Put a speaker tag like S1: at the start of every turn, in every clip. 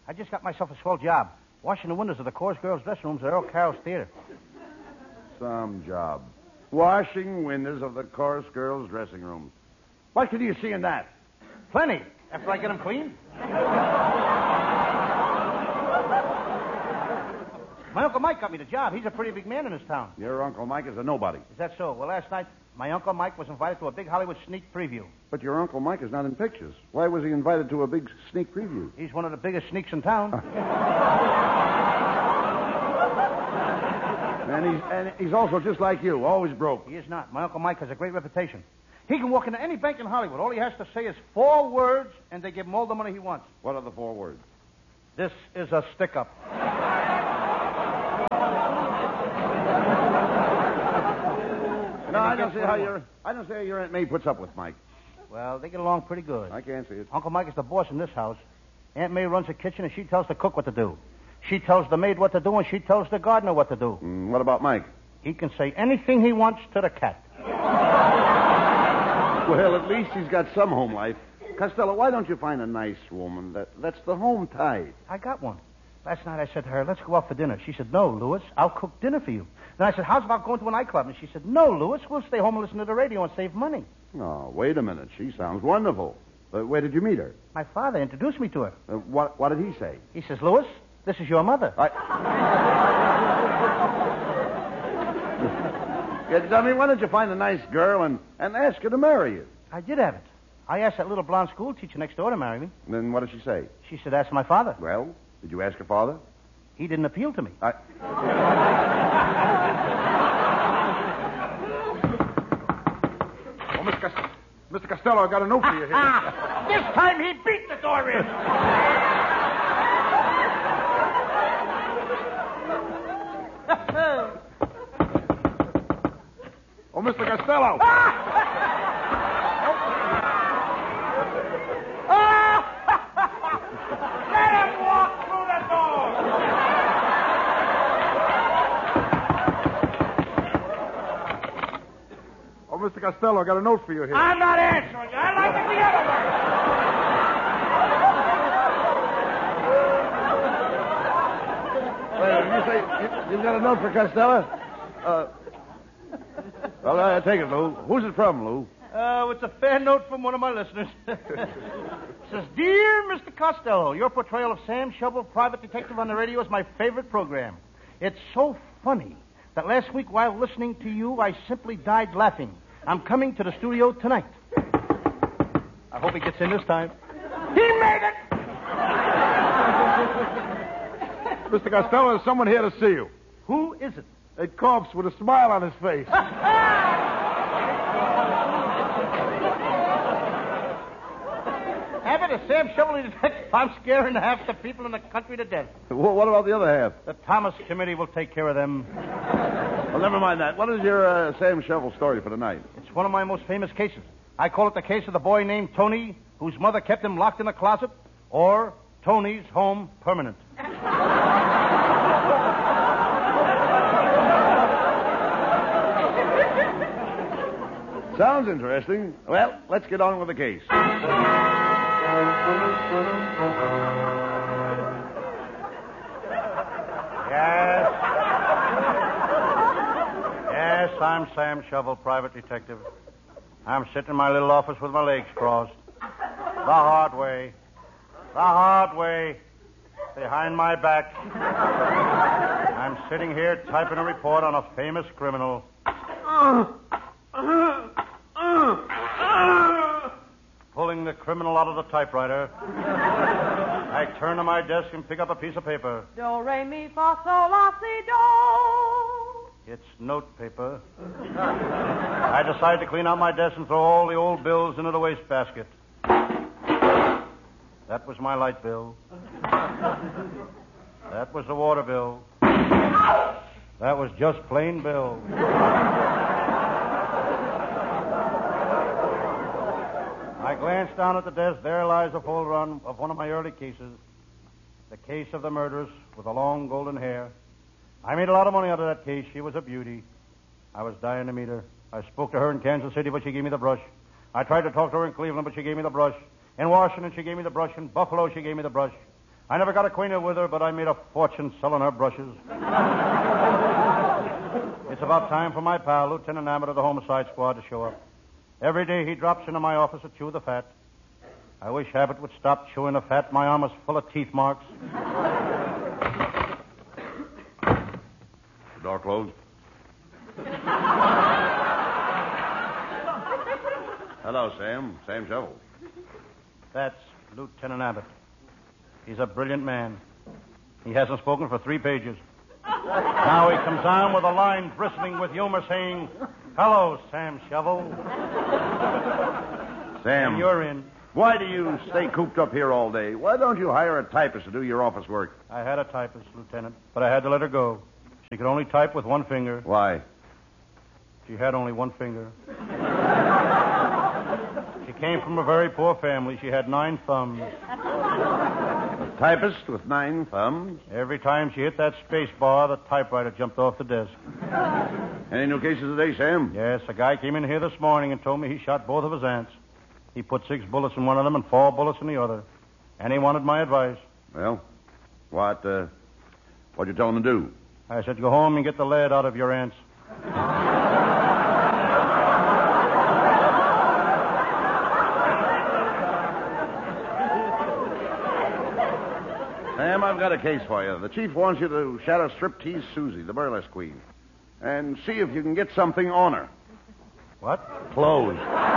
S1: I just got myself a swell job. Washing the windows of the chorus girls' dressing rooms at Earl Carroll's theater.
S2: Some job. Washing windows of the chorus girls' dressing room. What could you see in that?
S1: Plenty. After I get them clean. My Uncle Mike got me the job. He's a pretty big man in this town.
S2: Your Uncle Mike is a nobody.
S1: Is that so? Well, last night, my Uncle Mike was invited to a big Hollywood sneak preview.
S2: But your Uncle Mike is not in pictures. Why was he invited to a big sneak preview?
S1: He's one of the biggest sneaks in town.
S2: And he's also just like you, always broke.
S1: He is not. My Uncle Mike has a great reputation. He can walk into any bank in Hollywood. All he has to say is 4 words, and they give him all the money he wants.
S2: What are the 4 words?
S1: This is a stick-up.
S2: No, I don't see how your Aunt May puts up with Mike.
S1: Well, they get along pretty good.
S2: I can't see it.
S1: Uncle Mike is the boss in this house. Aunt May runs the kitchen, and she tells the cook what to do. She tells the maid what to do, and she tells the gardener what to do.
S2: What about Mike?
S1: He can say anything he wants to the cat.
S2: Well, at least he's got some home life. Costello, why don't you find a nice woman? That's the home type.
S1: I got one. Last night I said to her, let's go out for dinner. She said, no, Louis, I'll cook dinner for you. Then I said, how's about going to a nightclub? And she said, no, Louis, we'll stay home and listen to the radio and save money.
S2: Oh, wait a minute. She sounds wonderful. Where did you meet her?
S1: My father introduced me to her.
S2: What did he say?
S1: He says, Louis, this is your mother.
S2: Yeah, dummy, why don't you find a nice girl and ask her to marry you?
S1: I did have it. I asked that little blonde school teacher next door to marry me.
S2: Then what did she say?
S1: She said, ask my father.
S2: Well, did you ask her father?
S1: He didn't appeal to me.
S2: Oh, Mr. Costello, I got a note for you here.
S1: This time he beat the door in.
S2: Oh, Mr. Costello.
S1: Let him walk through the door.
S2: Oh, Mr. Costello, I got a note for you here.
S1: I'm not answering you. I like it the other way.
S2: Wait, you say you've got a note for Costello? Well, I take it, Lou. Who's it from, Lou?
S1: It's a fair note from one of my listeners. It says, Dear Mr. Costello, your portrayal of Sam Shovel, private detective on the radio, is my favorite program. It's so funny that last week while listening to you, I simply died laughing. I'm coming to the studio tonight. I hope he gets in this time. He made it!
S2: Mr. Costello, there's someone here to see you.
S1: Who is it?
S2: A corpse with a smile on his face.
S1: Have it a Sam Shovel detective. I'm scaring half the people in the country to death.
S2: What about the other half?
S1: The Thomas Committee will take care of them.
S2: Well, never mind that. What is your Sam Shovel story for tonight?
S1: It's one of my most famous cases. I call it the case of the boy named Tony, whose mother kept him locked in a closet, or Tony's Home Permanent.
S2: Sounds interesting. Well, let's get on with the case.
S1: Yes, I'm Sam Shovel, private detective. I'm sitting in my little office with my legs crossed. The hard way. Behind my back. I'm sitting here typing a report on a famous criminal. Pulling the criminal out of the typewriter. I turn to my desk and pick up a piece of paper.
S3: Do, re, mi, fa, sol, la, si, do.
S1: It's note paper. I decide to clean out my desk and throw all the old bills into the wastebasket. That was my light bill. That was the water bill. That was just plain bill. I glanced down at the desk. There lies a folder of one of my early cases. The case of the murderess with the long golden hair. I made a lot of money out of that case. She was a beauty. I was dying to meet her. I spoke to her in Kansas City, but she gave me the brush. I tried to talk to her in Cleveland, but she gave me the brush. In Washington, she gave me the brush. In Buffalo, she gave me the brush. I never got acquainted with her, but I made a fortune selling her brushes. It's about time for my pal, Lieutenant Abbott of the Homicide Squad, to show up. Every day he drops into my office to chew the fat. I wish Abbott would stop chewing the fat. My arm is full of teeth marks.
S2: The door closed? Hello, Sam. Sam Shovel.
S1: That's Lieutenant Abbott. He's a brilliant man. He hasn't spoken for 3 pages. Now he comes on with a line bristling with humor saying, "Hello, Sam Shovel."
S2: Sam.
S1: And you're in.
S2: Why do you stay cooped up here all day? Why don't you hire a typist to do your office work?
S1: I had a typist, Lieutenant, but I had to let her go. She could only type with 1 finger.
S2: Why?
S1: She had only 1 finger. She came from a very poor family. She had 9 thumbs.
S2: A typist with 9 thumbs?
S1: Every time she hit that space bar, the typewriter jumped off the desk.
S2: Any new cases today, Sam?
S1: Yes, a guy came in here this morning and told me he shot both of his aunts. He put 6 bullets in one of them and 4 bullets in the other. And he wanted my advice.
S2: Well, what'd you tell him to do?
S1: I said, go home and get the lead out of your aunts.
S2: Sam, I've got a case for you. The chief wants you to shadow Striptease Susie, the burlesque queen, and see if you can get something on her.
S1: What?
S2: Clothes.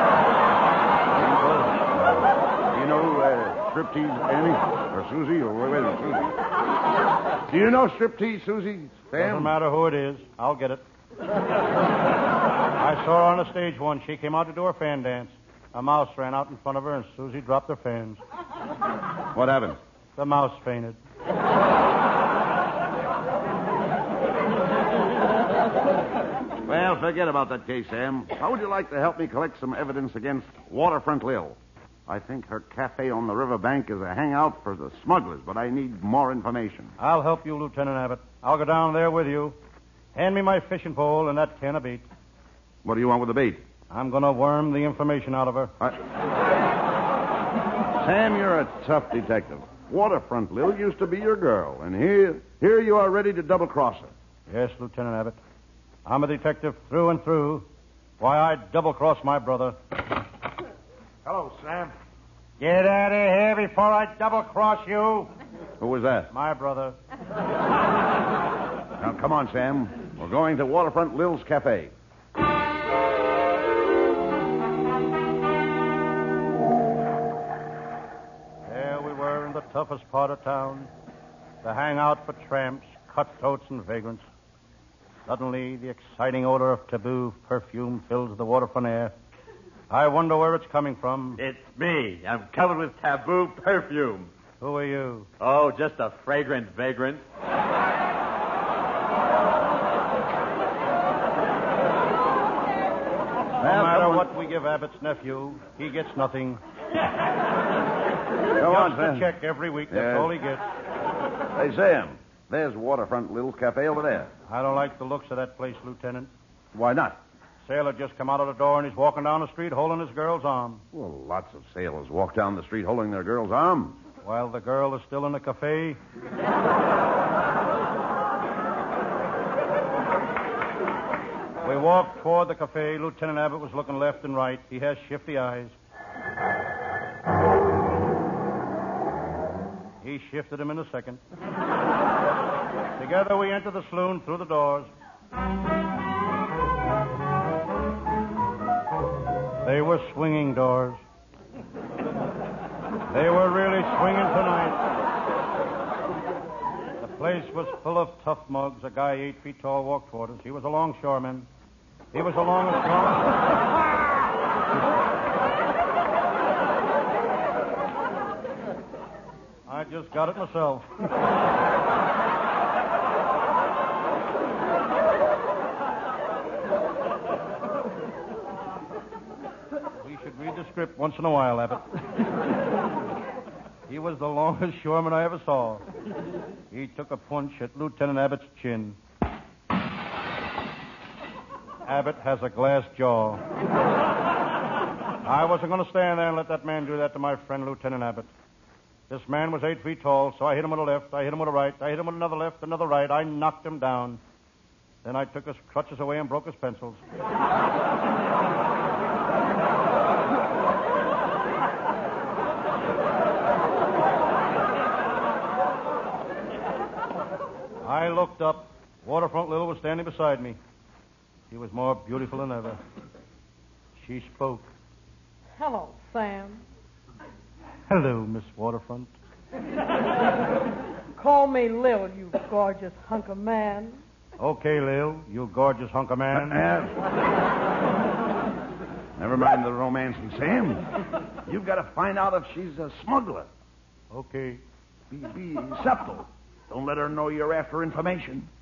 S2: Do you know Striptease Annie? Or Susie? Or wait a minute, Susie. Do you know Striptease Susie, Sam?
S1: Doesn't matter who it is. I'll get it. I saw her on the stage once. She came out to do her fan dance. A mouse ran out in front of her, and Susie dropped her fans.
S2: What happened?
S1: The mouse fainted.
S2: Well, forget about that case, Sam. How would you like to help me collect some evidence against Waterfront Lil? I think her cafe on the riverbank is a hangout for the smugglers, but I need more information.
S1: I'll help you, Lieutenant Abbott. I'll go down there with you. Hand me my fishing pole and that can of bait.
S2: What do you want with the bait?
S1: I'm going to worm the information out of her.
S2: Sam, you're a tough detective. Waterfront Lil used to be your girl, and here you are ready to double-cross her.
S1: Yes, Lieutenant Abbott. I'm a detective through and through. Why, I'd double-cross my brother.
S4: Hello, Sam.
S1: Get out of here before I double-cross you.
S2: Who was that?
S1: My brother.
S2: Now, come on, Sam. We're going to Waterfront Lil's Cafe.
S1: There we were in the toughest part of town, the hangout for tramps, cutthroats, and vagrants. Suddenly, the exciting odor of taboo perfume fills the waterfront air. I wonder where it's coming from.
S4: It's me. I'm covered with taboo perfume.
S1: Who are you?
S4: Oh, just a fragrant vagrant.
S1: No matter what we give Abbott's nephew, he gets nothing.
S2: Come on,
S1: Just
S2: Sam.
S1: a check every week, that's
S2: Yes.
S1: all he gets.
S2: Hey, Sam, there's Waterfront Lil's Cafe over there.
S1: I don't like the looks of that place, Lieutenant.
S2: Why not?
S1: Sailor just come out of the door and he's walking down the street holding his girl's arm.
S2: Well, lots of sailors walk down the street holding their girl's arm.
S1: While the girl is still in the cafe. We walked toward the cafe. Lieutenant Abbott was looking left and right. He has shifty eyes. He shifted him in a second. Together we entered the saloon through the doors. They were swinging doors. They were really swinging tonight. The place was full of tough mugs. A guy 8 feet tall walked toward us. He was a longshoreman. He was a I just got it myself. We should read the script once in a while, Abbott. He was the longest shoreman I ever saw. He took a punch at Lieutenant Abbott's chin. Abbott has a glass jaw. I wasn't going to stand there and let that man do that to my friend Lieutenant Abbott. This man was 8 feet tall, so I hit him with a left, I hit him with a right, I hit him with another left, another right. I knocked him down. Then I took his crutches away and broke his pencils. I looked up. Waterfront Lil was standing beside me. She was more beautiful than ever. She spoke.
S3: Hello, Sam.
S1: Hello, Miss Waterfront.
S3: Call me Lil, you gorgeous hunk of man.
S1: Okay, Lil, you gorgeous hunk of man.
S2: Never mind the romancing, Sam. You've got to find out if she's a smuggler.
S1: Okay.
S2: Be subtle. Don't let her know you're after information.